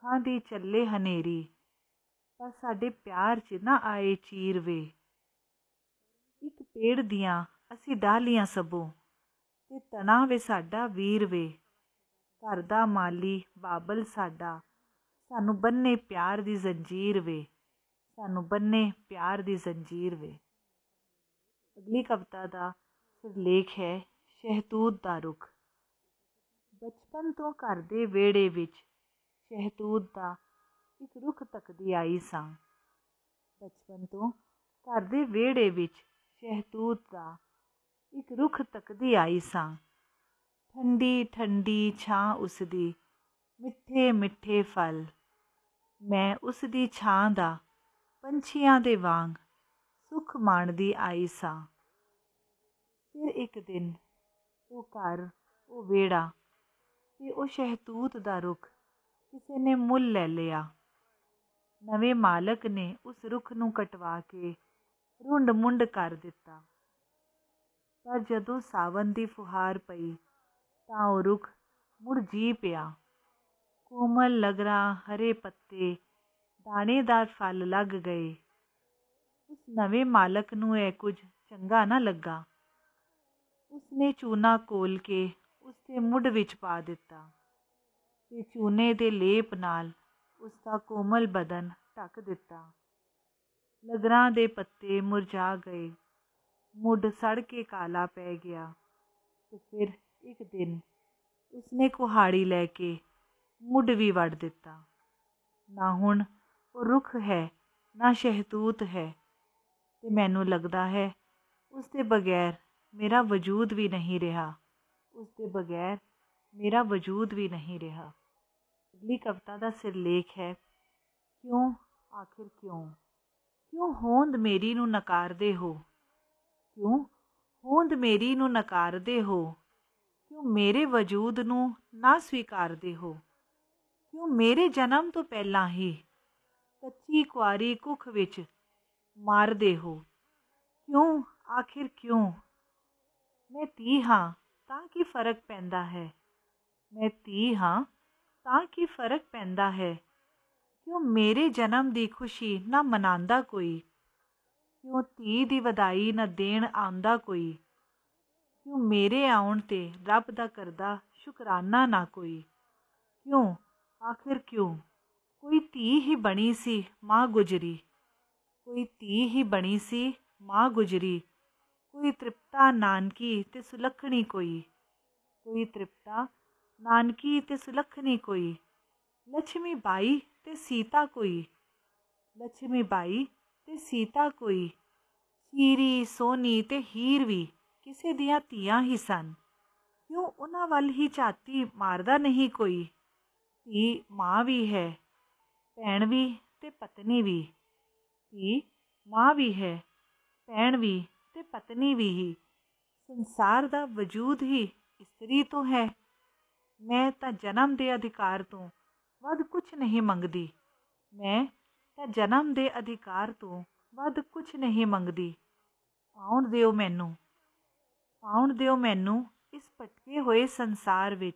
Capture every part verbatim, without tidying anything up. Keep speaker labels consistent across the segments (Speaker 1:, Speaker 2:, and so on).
Speaker 1: ਸੁੱਖਾਂ ਦੀ ਚੱਲੇ ਹਨੇਰੀ, ਪਰ ਸਾਡੇ ਪਿਆਰ 'ਚ ਨਾ ਆਏ ਚੀਰ ਵੇ। ਇੱਕ ਪੇੜ ਦੀਆਂ ਅਸੀਂ ਡਾਹਲੀਆਂ ਸਭੋਂ, ਤੇ ਤਣਾ ਵੇ ਸਾਡਾ ਵੀਰ ਵੇ। ਘਰ ਦਾ ਮਾਲੀ ਬਾਬਲ ਸਾਡਾ, ਸਾਨੂੰ ਬੰਨੇ ਪਿਆਰ ਦੀ ਜ਼ੰਜੀਰ ਵੇ, ਸਾਨੂੰ ਬੰਨੇ ਪਿਆਰ ਦੀ ਜ਼ੰਜੀਰ ਵੇ। ਅਗਲੀ ਕਵਿਤਾ ਦਾ ਸਿਰਲੇਖ ਹੈ ਸ਼ਹਿਤੂਤ ਦਾ ਰੁੱਖ। ਬਚਪਨ ਤੋਂ ਘਰ ਦੇ ਵਿਹੜੇ ਵਿੱਚ ਸ਼ਹਿਤੂਤ ਦਾ ਇੱਕ ਰੁੱਖ ਤੱਕਦੀ ਆਈ ਸਾਂ। ਬਚਪਨ ਤੋਂ ਘਰ ਦੇ ਵਿਹੜੇ ਵਿੱਚ ਸ਼ਹਿਤੂਤ ਦਾ ਇੱਕ ਰੁੱਖ ਤੱਕਦੀ ਆਈ ਸਾਂ। ਠੰਡੀ ਠੰਡੀ ਛਾਂ ਉਸਦੀ, ਮਿੱਠੇ ਮਿੱਠੇ ਫਲ, ਮੈਂ ਉਸ ਦੀ ਛਾਂ ਦਾ ਪੰਛੀਆਂ ਦੇ ਵਾਂਗ ਸੁੱਖ ਮਾਣਦੀ ਆਈ ਸਾਂ। ਫਿਰ ਇੱਕ ਦਿਨ ਉਹ ਘਰ, ਉਹ ਵਿਹੜਾ ਤੇ ਉਹ ਸ਼ਹਿਤੂਤ ਦਾ ਰੁੱਖ ਕਿਸੇ ਨੇ ਮੁੱਲ ਲੈ ਲਿਆ। ਨਵੇਂ ਮਾਲਕ ਨੇ ਉਸ ਰੁੱਖ ਨੂੰ ਕਟਵਾ ਕੇ ਰੁੰਡ ਮੁੰਡ ਕਰ ਦਿੱਤਾ। ਪਰ ਜਦੋਂ ਸਾਵਣ ਦੀ ਫੁਹਾਰ ਪਈ ਤਾਂ ਉਹ ਰੁੱਖ ਮੁੜ ਜੀ ਪਿਆ। ਕੋਮਲ ਲਗਰਾਂ, ਹਰੇ ਪੱਤੇ, ਦਾਣੇਦਾਰ ਫਲ ਲੱਗ ਗਏ। ਉਸ ਨਵੇਂ ਮਾਲਕ ਨੂੰ ਇਹ ਕੁਝ ਚੰਗਾ ਨਾ ਲੱਗਾ। ਉਸਨੇ ਚੂਨਾ ਘੋਲ ਕੇ ਉਸਦੇ ਮੁੱਢ ਵਿੱਚ ਪਾ ਦਿੱਤਾ ਤੇ ਚੂਨੇ ਦੇ ਲੇਪ ਨਾਲ ਉਸਦਾ ਕੋਮਲ ਬਦਨ ਢੱਕ ਦਿੱਤਾ। ਲਗਰਾਂ ਦੇ ਪੱਤੇ ਮੁਰਝਾ ਗਏ, ਮੁੱਢ ਸੜ ਕੇ ਕਾਲਾ ਪੈ ਗਿਆ। ਤੇ ਫਿਰ ਇੱਕ ਦਿਨ ਉਸਨੇ ਕੁਹਾੜੀ ਲੈ ਕੇ ਮੁੱਢ ਵੀ ਵੱਢ ਦਿੱਤਾ। ਨਾ ਹੁਣ ਉਹ ਰੁੱਖ ਹੈ, ਨਾ ਸ਼ਹਿਤੂਤ ਹੈ, ਤੇ ਮੈਨੂੰ ਲੱਗਦਾ ਹੈ ਉਸ ਦੇ ਬਗੈਰ ਮੇਰਾ ਵਜੂਦ ਵੀ ਨਹੀਂ ਰਿਹਾ, ਉਸ ਦੇ ਬਗੈਰ ਮੇਰਾ ਵਜੂਦ ਵੀ ਨਹੀਂ ਰਿਹਾ। ਅਗਲੀ ਕਵਿਤਾ ਦਾ ਸਿਰਲੇਖ ਹੈ ਕਿਉਂ, ਆਖਿਰ ਕਿਉਂ। ਕਿਉਂ ਹੋਂਦ ਮੇਰੀ ਨੂੰ ਨਕਾਰਦੇ ਹੋ, ਕਿਉਂ ਹੋਂਦ ਮੇਰੀ ਨੂੰ ਨਕਾਰਦੇ ਹੋ। ਕਿਉਂ ਮੇਰੇ ਵਜੂਦ ਨੂੰ ਨਾ ਸਵੀਕਾਰਦੇ ਹੋ। ਕਿਉਂ ਮੇਰੇ ਜਨਮ ਤੋਂ ਪਹਿਲਾਂ ਹੀ ਕੱਚੀ ਕੁਆਰੀ ਕੁੱਖ ਵਿੱਚ ਮਾਰਦੇ ਹੋ। ਕਿਉਂ, ਆਖਿਰ ਕਿਉਂ। ਮੈਂ ਧੀ ਹਾਂ ਤਾਂ ਕੀ ਫਰਕ ਪੈਂਦਾ ਹੈ, ਮੈਂ ਧੀ ਹਾਂ ਤਾਂ ਕੀ ਫਰਕ ਪੈਂਦਾ ਹੈ। ਕਿਉਂ ਮੇਰੇ ਜਨਮ ਦੀ ਖੁਸ਼ੀ ਨਾ ਮਨਾਉਂਦਾ ਕੋਈ। ਕਿਉਂ ਧੀ ਦੀ ਵਧਾਈ ਨਾ ਦੇਣ ਆਉਂਦਾ ਕੋਈ। ਕਿਉਂ ਮੇਰੇ ਆਉਣ 'ਤੇ ਰੱਬ ਦਾ ਕਰਦਾ ਸ਼ੁਕਰਾਨਾ ਨਾ ਕੋਈ। ਕਿਉਂ, ਆਖਿਰ ਕਿਉਂ। ਕੋਈ ਧੀ ਹੀ ਬਣੀ ਸੀ ਮਾਂ ਗੁਜਰੀ, ਕੋਈ ਧੀ ਹੀ ਬਣੀ ਸੀ ਮਾਂ ਗੁਜਰੀ। ਕੋਈ ਤ੍ਰਿਪਤਾ ਨਾਨਕੀ ਤੇ ਸੁਲੱਖਣੀ ਕੋਈ, ਕੋਈ ਤ੍ਰਿਪਤਾ ਨਾਨਕੀ ਤੇ ਸੁਲੱਖਣੀ ਕੋਈ। ਲਛਮੀ ਬਾਈ ਤੇ ਸੀਤਾ ਕੋਈ, ਲਛਮੀ ਬਾਈ ਤੇ ਸੀਤਾ ਕੋਈ। ਸ਼ੀਰੀ, ਸੋਨੀ ਤੇ ਹੀਰ ਵੀ ਕਿਸੇ ਦੀਆਂ ਧੀਆਂ ਹੀ ਸਨ। ਕਿਉਂ ਉਹਨਾਂ ਵੱਲ ਹੀ ਝਾਤੀ ਮਾਰਦਾ ਨਹੀਂ ਕੋਈ। ਧੀ ਮਾਂ ਵੀ ਹੈ, ਭੈਣ ਵੀ ਤੇ ਪਤਨੀ ਵੀ। ਧੀ ਮਾਂ ਵੀ ਹੈ, ਭੈਣ ਵੀ ਤੇ ਪਤਨੀ ਵੀ ਹੀ। ਸੰਸਾਰ ਦਾ ਵਜੂਦ ਹੀ ਇਸਤਰੀ ਤੋਂ ਹੈ। ਮੈਂ ਤਾਂ ਜਨਮ ਦੇ ਅਧਿਕਾਰ ਤੋਂ ਵੱਧ ਕੁਛ ਨਹੀਂ ਮੰਗਦੀ, ਮੈਂ ਤਾਂ ਜਨਮ ਦੇ ਅਧਿਕਾਰ ਤੋਂ ਵੱਧ ਕੁਛ ਨਹੀਂ ਮੰਗਦੀ। ਆਉਣ ਦਿਓ ਮੈਨੂੰ, ਆਉਣ ਦਿਓ ਮੈਨੂੰ ਇਸ ਭਟਕੇ ਹੋਏ ਸੰਸਾਰ ਵਿੱਚ,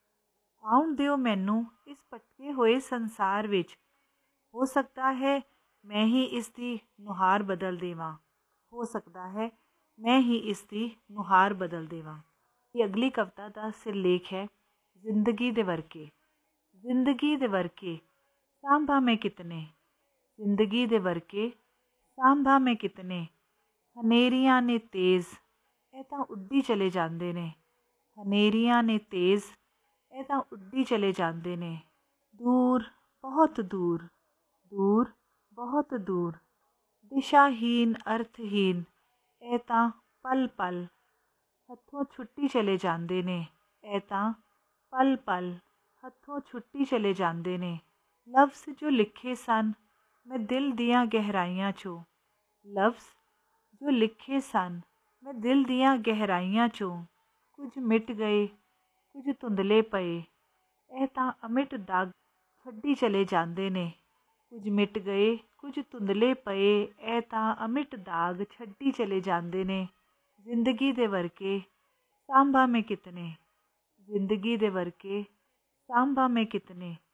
Speaker 1: ਆਉਣ ਦਿਓ ਮੈਨੂੰ ਇਸ ਭਟਕੇ ਹੋਏ ਸੰਸਾਰ ਵਿੱਚ। ਹੋ ਸਕਦਾ ਹੈ ਮੈਂ ਹੀ ਇਸ ਦੀ ਨੁਹਾਰ ਬਦਲ ਦੇਵਾਂ, ਹੋ ਸਕਦਾ ਹੈ ਮੈਂ ਹੀ ਇਸ ਦੀ ਨੁਹਾਰ ਬਦਲ ਦੇਵਾਂ। ਇਹ ਅਗਲੀ ਕਵਿਤਾ ਦਾ ਸਿਰਲੇਖ ਹੈ ਜ਼ਿੰਦਗੀ ਦੇ ਵਰਕੇ। ਜ਼ਿੰਦਗੀ ਦੇ ਵਰਕੇ ਸਾਂਭਾ ਮੈਂ ਕਿਤਨੇ, ਜ਼ਿੰਦਗੀ ਦੇ ਵਰਕੇ ਸਾਂਭਾ ਮੈਂ ਕਿਤਨੇ। ਹਨੇਰੀਆਂ ਨੇ ਤੇਜ਼, ਇਹ ਤਾਂ ਉੱਡੀ ਚਲੇ ਜਾਂਦੇ ਨੇ, ਹਨੇਰੀਆਂ ਨੇ ਤੇਜ਼, ਇਹ ਤਾਂ ਉੱਡੀ ਚਲੇ ਜਾਂਦੇ ਨੇ। ਦੂਰ, ਬਹੁਤ ਦੂਰ, ਦੂਰ, ਬਹੁਤ ਦੂਰ। ਦਿਸ਼ਾਹੀਨ, ਅਰਥਹੀਨ, ਇਹ ਤਾਂ ਪਲ ਪਲ ਹੱਥੋਂ ਛੁੱਟੀ ਚਲੇ ਜਾਂਦੇ ਨੇ, ਇਹ ਤਾਂ ਪਲ ਪਲ ਹੱਥੋਂ ਛੁੱਟੀ ਚਲੇ ਜਾਂਦੇ ਨੇ। ਲਫ਼ਜ਼ ਜੋ ਲਿਖੇ ਸਨ ਮੈਂ ਦਿਲ ਦੀਆਂ ਗਹਿਰਾਈਆਂ 'ਚੋਂ, ਲਫ਼ਜ਼ ਜੋ ਲਿਖੇ ਸਨ ਮੈਂ ਦਿਲ ਦੀਆਂ ਗਹਿਰਾਈਆਂ 'ਚੋਂ। ਕੁਝ ਮਿਟ ਗਏ, ਕੁਝ ਧੁੰਦਲੇ ਪਏ, ਇਹ ਤਾਂ ਅਮਿਟ ਦਾਗ ਛੱਡੀ ਚਲੇ ਜਾਂਦੇ ਨੇ। ਕੁਝ ਮਿਟ ਗਏ, ਕੁਝ ਧੁੰਦਲੇ ਪਏ, ਇਹ ਤਾਂ ਅਮਿਟ ਦਾਗ ਛੱਡੀ ਚਲੇ ਜਾਂਦੇ ਨੇ। ਜ਼ਿੰਦਗੀ ਦੇ ਵਰਕੇ ਸਾਂਭਾ ਮੈਂ ਕਿਤਨੇ, ਜ਼ਿੰਦਗੀ ਦੇ ਵਰਕੇ ਸਾਂਭਾ ਮੈਂ ਕਿਤਨੇ।